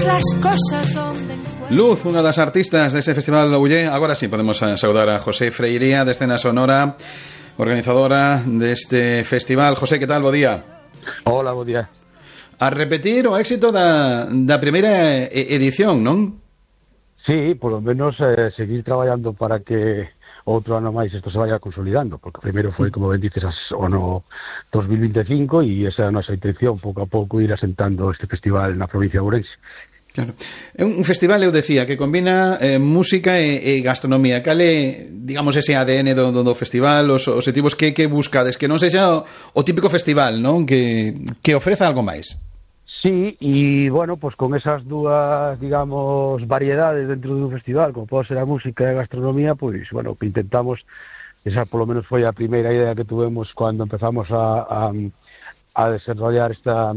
las cosas donde encuentro. Luz, unha das artistas dese festival do Ullé. Agora sí podemos saudar a José Freiría de Escena Sonora, organizadora deste festival. José, que tal? Bo día. Hola, bo día. A repetir o éxito da primeira edición, non? Sí, por lo menos seguir traballando para que outro ano máis isto se vaya consolidando, porque primeiro foi, como ben dices, o ano 2025 e esa é a nosa intención, pouco a pouco ir asentando este festival na provincia de Ourense. Claro. É un festival, eu decía, que combina música e gastronomía. Cal é, digamos, ese ADN do festival, os objetivos que buscades? Que non sexa o típico festival, non? Que ofreza algo máis. Sí, y bueno, pues con esas dúas, digamos, variedades dentro dun festival, como pode ser a música e a gastronomía, pues, bueno, que intentamos, esa por lo menos foi a primeira idea que tuvemos cando empezamos a desarrollar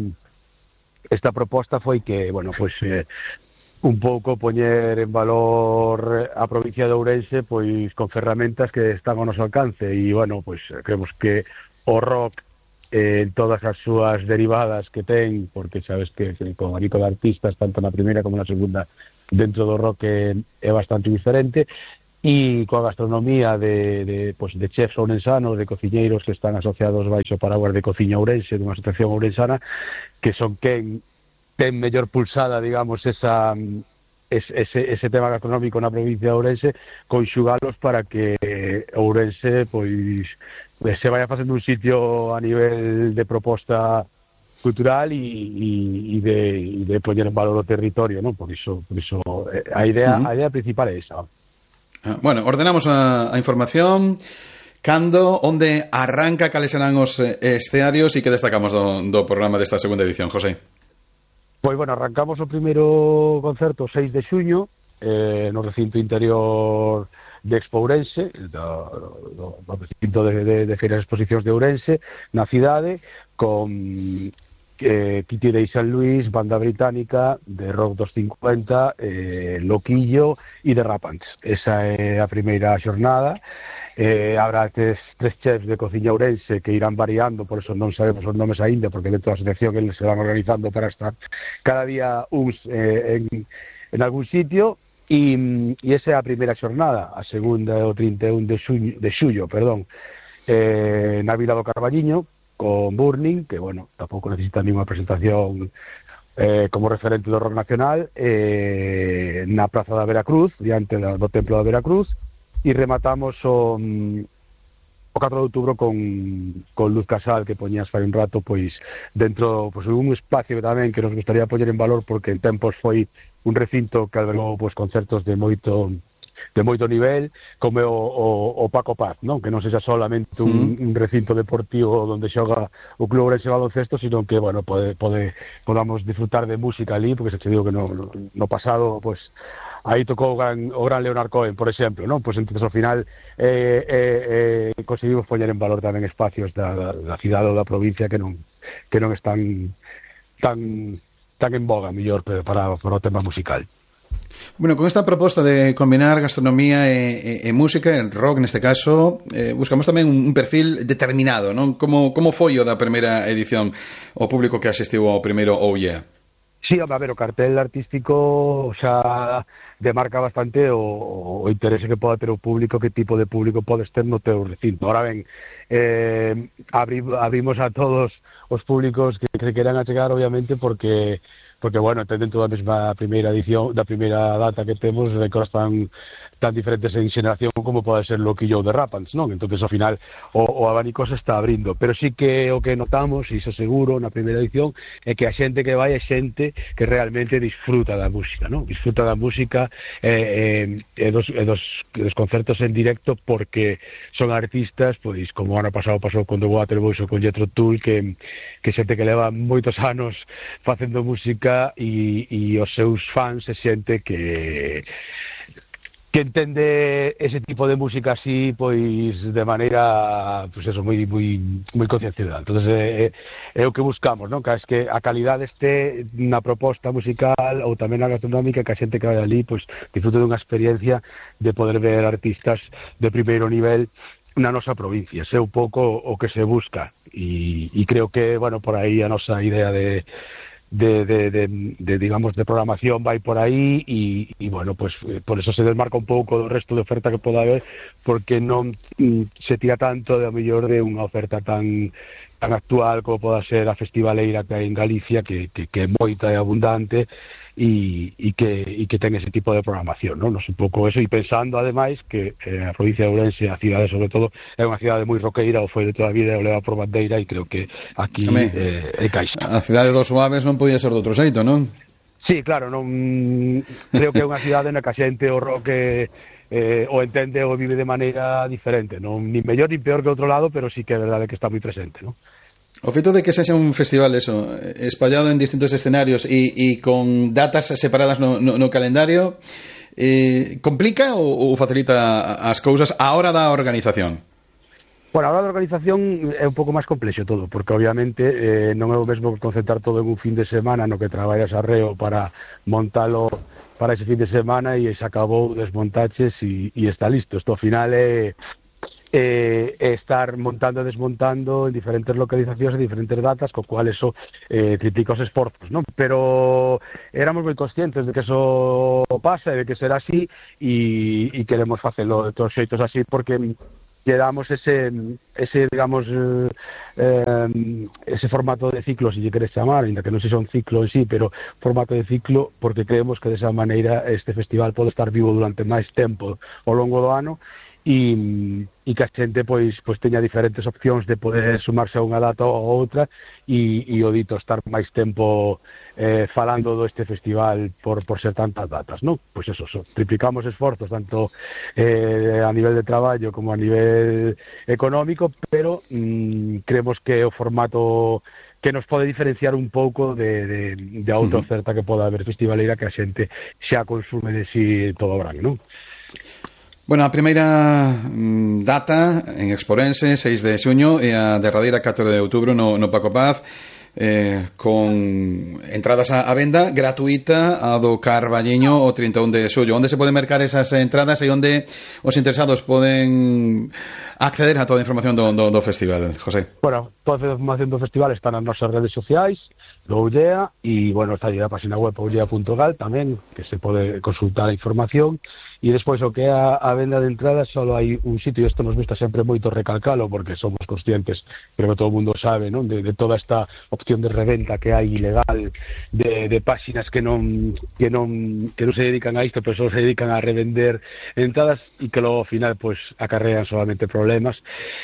esta proposta, foi que, bueno, pues un pouco poñer en valor a provincia de Ourense, pois con ferramentas que están ao noso alcance, e, bueno, pues creemos que o rock en todas as súas derivadas que ten, porque sabes que con abanico de artistas, tanto na primeira como na segunda, dentro do rock é bastante diferente, e coa gastronomía de chefs ourensanos, de cociñeiros que están asociados baixo paraguas de Cociña Ourense, dunha asociación ourensana, que son quen ten mellor pulsada, digamos, ese tema gastronómico na provincia de Ourense, conxugalos para que Ourense, pois, se vaya facendo un sitio a nivel de proposta cultural e de poñer en valor o territorio, ¿no? Por iso a idea principal é esa. Bueno, ordenamos a información. Cando, onde arranca, cales serán os escenarios e que destacamos do programa desta segunda edición, José? Pois, bueno, arrancamos o primeiro concerto 6 de xuño no recinto interior de Expo Ourense, do recinto de feiras e exposicións de Ourense, na cidade, con Kitty Day San Luis, banda británica de rock dos 50, Loquillo e The Rapants. Esa é a primeira xornada. Habrá tres chefs de Cociña Ourense que irán variando, por eso non sabemos os nomes aínda, porque dentro da asociación eles se van organizando para estar cada día uns en algún sitio. E esa é a primeira xornada. A segunda é o 31 de xullo, na Vila do Carballiño, con Burning, que, bueno, tampouco necesita ninguna presentación como referente do rock nacional, na Praza da Veracruz, diante do Templo da Veracruz, e rematamos o 4 de outubro con Luz Casal, que poñías fai un rato, pois, dentro, pois, un espacio tamén que nos gustaría poñer en valor, porque en tempos foi un recinto que albergou, pois, concertos de moito nivel, como o Paco Paz, non? Que non sexa solamente un recinto deportivo onde xoga o Club Ourense Baloncesto, sino que, bueno, podamos disfrutar de música ali, porque se che digo que no pasado, pois, aí tocou o gran Leonard Cohen, por exemplo, non? Pois entonces ao final conseguimos poñer en valor tamén espacios da cidade ou da provincia que non están tan en boga, mellor, para o tema musical. Bueno, con esta proposta de combinar gastronomía e música, en rock neste caso, buscamos tamén un perfil determinado, non? Como foi o da primeira edición, o público que asistiu ao primeiro Oh Yeah? Sí, a ver, o cartel artístico xa demarca bastante o interese que poda ter o público, que tipo de público podes ter no teu recinto. Ahora ben, abrimos a todos os públicos que se queran achegar, obviamente, porque bueno, dentro da mesma primeira edición, da primeira data que temos, records tan diferentes en xeneración como pode ser Loquillo ou The Rapants, non? Entonces, ao final, o abanico se está abrindo, pero sí que o que notamos, e iso seguro, na primeira edición, é que a xente que vai é xente que realmente disfruta da música, non? Disfruta da música e dos concertos en directo, porque son artistas, pois, como o ano pasado pasou con The Waterboys ou con Jethro Tull, que xente que leva moitos anos facendo música e os seus fans é xente que entende ese tipo de música así, pois, de maneira, pois eso, moi concienciada. Entonces é o que buscamos, non? Que es que a calidade este na proposta musical ou tamén na gastronómica, que a xente que vai ali, pois, disfrute dunha experiencia de poder ver artistas de primeiro nivel na nosa provincia. É un pouco o que se busca, e creo que, bueno, por aí a nosa idea de digamos, de programación vai por aí e bueno, pues por eso se desmarca un pouco do resto de oferta que poda haber, porque non se tira tanto de a mellor de unha oferta tan actual como poda ser a festivaleira que hai en Galicia, que é moita e abundante e que ten ese tipo de programación, non? Nos un pouco eso, e pensando ademais que a provincia de Ourense, a cidade sobre todo, é unha cidade moi roqueira, o foi de toda a vida, o leva por bandeira, e creo que aquí é caixa. A cidade dos Suaves non podía ser de outro xeito, non? Sí, claro, non creo que é unha cidade na que a xente o rock o entende ou vive de maneira diferente, non ni mellor ni peor que outro lado, pero sí que é verdade que está moi presente, non? O feito de que sexa un festival espallado en distintos escenarios e con datas separadas no calendario, complica ou facilita as cousas a hora da organización? Bueno, a hora da organización é un pouco máis complexo todo, porque obviamente non é o mesmo concentrar todo en un fin de semana no que traballas arreo para montalo para ese fin de semana e se acabou, desmontaches e está listo. Isto ao final é estar montando e desmontando en diferentes localizacións e diferentes datas, co cual eso triplica os esforzos, non? Pero éramos moi conscientes de que eso pasa e de que será así e queremos facelo de todos xeitos así, porque quedamos ese digamos ese formato de ciclo, se lle queres chamar, ainda que non sei son ciclo en sí, pero formato de ciclo, porque creemos que desa maneira este festival pode estar vivo durante máis tempo ao longo do ano e que a xente pois teña diferentes opcións de poder sumarse a unha data ou a outra e o dito estar máis tempo falando este festival por ser tantas datas, non? Pois eso, triplicamos esforzos tanto a nivel de traballo como a nivel económico, pero creemos que o formato que nos pode diferenciar un pouco de outra oferta que poda haber festivaleira que a xente xa consume de si todo o verán, non? Bueno, a primeira data en Exporense, 6 de xuño, e a derradeira 4 de outubro no Paco Paz, con entradas a venda gratuita a do Carballiño o 31 de xullo. Onde se poden mercar esas entradas e onde os interesados poden acceder a toda a información do festival, José? Bueno, toda a información do festival está nas nosas redes sociais, do Ullea, e, bueno, está aí a página web ullea.gal tamén, que se pode consultar a información. E despois o que é a venda de entradas, só hai un sitio, e isto nos gusta sempre moito recalcalo, porque somos conscientes, creo que todo o mundo sabe, non, de toda esta opción de reventa que hai ilegal de páxinas que non se dedican a isto, pero só se dedican a revender entradas e que logo ao final pues acarrean solamente problemas.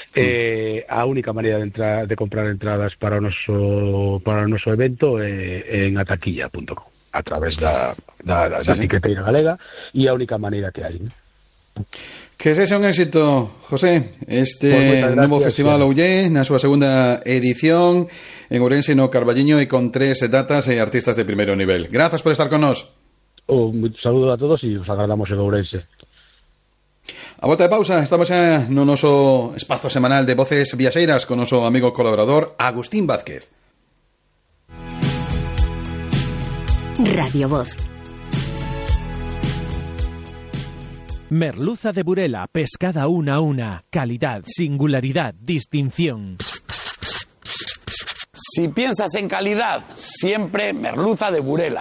A única maneira de comprar entradas para o noso evento é en ataquilla.com, a través da etiqueteira galega, e a única maneira que hai. Que sexa un éxito, José, novo Festival Ollé na súa segunda edición en Ourense no Carballiño e con 3 datas e artistas de primeiro nivel. Grazas por estar con nós. Un saludo a todos e os agardamos en Ourense. A volta de pausa, estamos xa no noso espazo semanal de Voces Viaxeiras con o noso amigo colaborador Agustín Vázquez. Radio Voz. Merluza de Burela, pescada una a una. Calidad, singularidad, distinción. Si piensas en calidad, siempre merluza de Burela.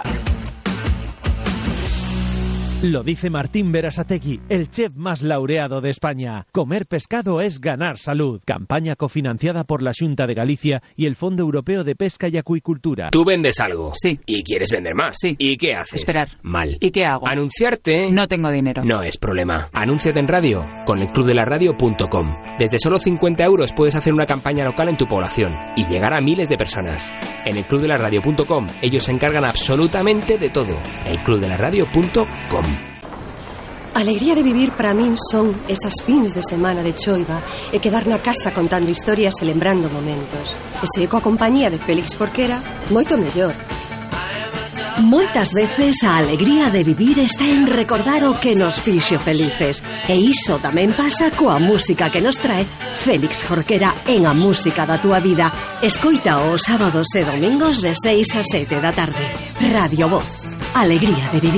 Lo dice Martín Berasategui, el chef más laureado de España. Comer pescado es ganar salud. Campaña cofinanciada por la Xunta de Galicia y el Fondo Europeo de Pesca y Acuicultura. Tú vendes algo. Sí. Y quieres vender más. Sí. ¿Y qué haces? Esperar. Mal. ¿Y qué hago? Anunciarte. No tengo dinero. No es problema. Anúnciate en radio con elclubdelaradio.com. Desde solo 50 euros puedes hacer una campaña local en tu población y llegar a miles de personas. En elclubdelaradio.com ellos se encargan absolutamente de todo. elclubdelaradio.com. A alegría de vivir para min son esas fins de semana de choiva e quedar na casa contando historias e lembrando momentos. E se coa compañía de Félix Jorquera, moito mellor. Moitas veces a alegría de vivir está en recordar o que nos fixo felices. E iso tamén pasa coa música que nos trae Félix Jorquera en A Música da Túa Vida. Escoita os sábados e domingos de 6 a 7 da tarde. Radio Voz. Alegría de vivir.